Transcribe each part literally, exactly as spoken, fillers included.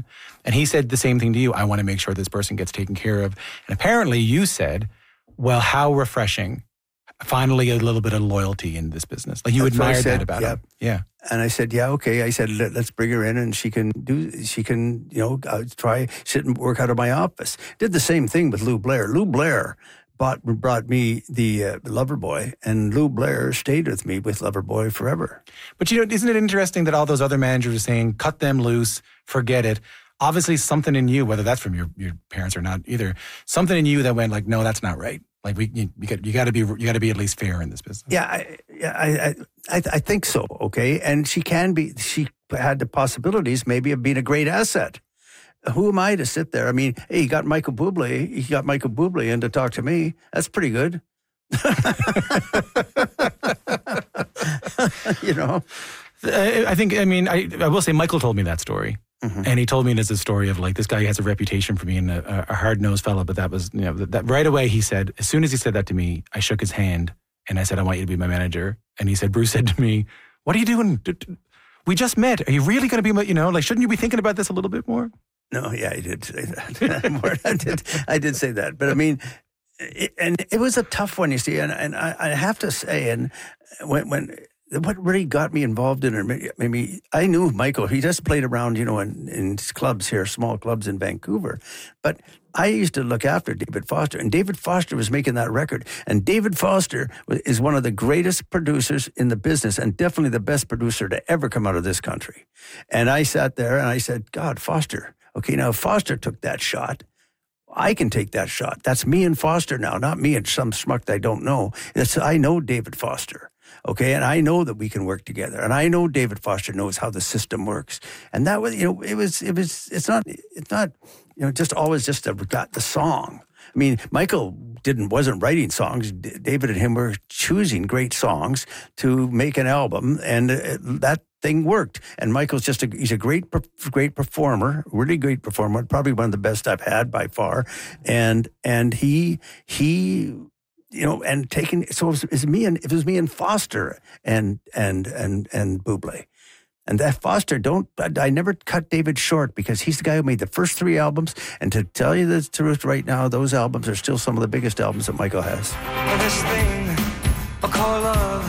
on. And he said the same thing to you. I want to make sure this person gets taken care of. And apparently you said, well, how refreshing. Finally, a little bit of loyalty in this business. Like you That's admired said, that about yeah. him. Yeah. And I said, yeah, okay. I said, Let, let's bring her in and she can do, she can, you know, uh, try, sit and work out of my office. Did the same thing with Lou Blair. Lou Blair bought, brought me the uh, Loverboy, and Lou Blair stayed with me with Loverboy forever. But, you know, isn't it interesting that all those other managers are saying, cut them loose, forget it. Obviously something in you, whether that's from your, your parents or not either, something in you that went like, no, that's not right. Like we, you, you got, you got to be, you got to be at least fair in this business. Yeah, I, yeah, I, I, I think so. Okay, and she can be. She had the possibilities, maybe, of being a great asset. Who am I to sit there? I mean, hey, you got Michael Bublé. You got Michael Bublé in to talk to me. That's pretty good. You know, I think. I mean, I, I will say, Michael told me that story. Mm-hmm. And he told me it as a story of like, this guy has a reputation for being a, a hard-nosed fellow, but that was, you know, that, that right away he said, as soon as he said that to me, I shook his hand and I said, I want you to be my manager. And he said, Bruce said to me, what are you doing? We just met. Are you really going to be my, you know, like, shouldn't you be thinking about this a little bit more? No, yeah, I did say that. I did, I did say that. But I mean, it, and it was a tough one, you see, and, and I, I have to say, and when, when, what really got me involved in it, maybe I knew Michael. He just played around, you know, in, in clubs here, small clubs in Vancouver. But I used to look after David Foster, and David Foster was making that record. And David Foster is one of the greatest producers in the business, and definitely the best producer to ever come out of this country. And I sat there and I said, God, Foster. Okay, now if Foster took that shot, I can take that shot. That's me and Foster now, not me and some schmuck that I don't know. It's, I know David Foster. Okay, and I know that we can work together, and I know David Foster knows how the system works, and that was, you know, it was, it was, it's not, it's not, you know, just always just a, got the song. I mean, Michael didn't wasn't writing songs. D- David and him were choosing great songs to make an album, and uh, that thing worked. And Michael's just a, he's a great, great performer, really great performer, probably one of the best I've had by far, and and he he. You know, and taking so it was, it was me and it was me and Foster and and and and Bublé, and that Foster don't I, I never cut David short because he's the guy who made the first three albums. And to tell you the truth, right now, those albums are still some of the biggest albums that Michael has. This thing I call love,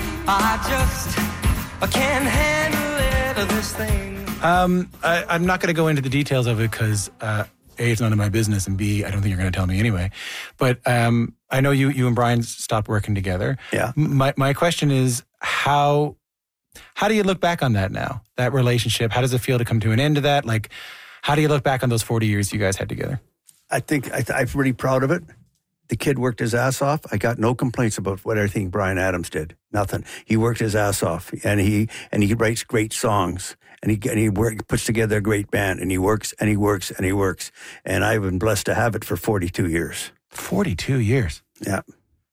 I just I can't handle it. This thing. Um, I, I'm not going to go into the details of it because. Uh, A, it's none of my business, and B, I don't think you're going to tell me anyway. But um, I know you you and Brian stopped working together. Yeah. My my question is, how how do you look back on that now, that relationship? How does it feel to come to an end to that? Like, how do you look back on those forty years you guys had together? I think I th- I'm really proud of it. The kid worked his ass off. I got no complaints about what I think Brian Adams did. Nothing. He worked his ass off, and he and he writes great songs. And he and he work, puts together a great band, and he works and he works and he works. And I've been blessed to have it for forty-two years. forty-two years. Yeah.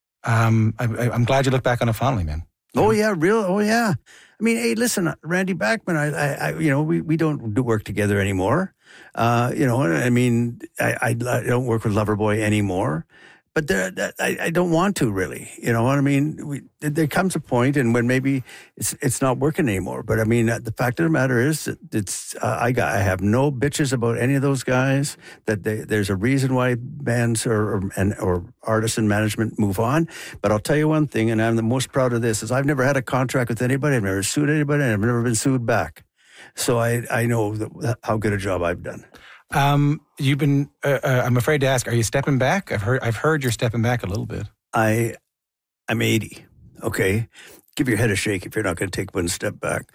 Um, I, I, I'm glad you look back on it fondly, man. Oh yeah, real. Oh yeah. I mean, hey, listen, Randy Bachman. I, I, I you know, we, we don't do work together anymore. Uh, you know, I mean, I, I, I don't work with Loverboy anymore. But there, that, I, I don't want to really, you know what I mean? We, there comes a point, and when maybe it's it's not working anymore. But I mean, the fact of the matter is, that it's uh, I got I have no bitches about any of those guys. That they, there's a reason why bands or or, and, or artists and management move on. But I'll tell you one thing, and I'm the most proud of this: is I've never had a contract with anybody. I've never sued anybody, and I've never been sued back. So I I know that, how good a job I've done. Um, you've been. Uh, uh, I'm afraid to ask. Are you stepping back? I've heard. I've heard you're stepping back a little bit. I, I'm eighty. Okay, give your head a shake if you're not going to take one step back.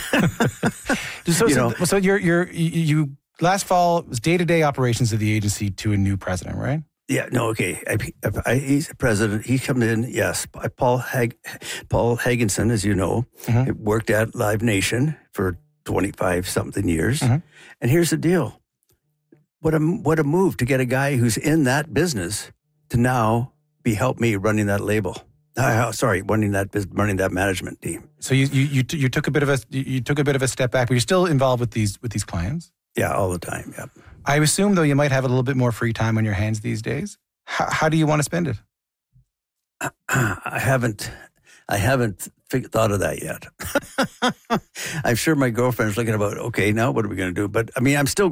so, you so, know, so you're you're you, you last fall was day to day operations of the agency to a new president, right? Yeah. No. Okay. I, I, he's the president. He comes in. Yes. Paul Hag, Paul Hagenson, as you know, mm-hmm. worked at Live Nation for twenty-five something years. Mm-hmm. And here's the deal. What a, what a move to get a guy who's in that business to now be help me running that label. Uh, sorry, running that running that management team. So you you you, t- you took a bit of a you took a bit of a step back, but you're still involved with these with these clients. Yeah, all the time. Yeah. I assume though you might have a little bit more free time on your hands these days. How, how do you want to spend it? I haven't. I haven't fig- thought of that yet. I'm sure my girlfriend's looking about, okay, now what are we going to do? But I mean, I'm still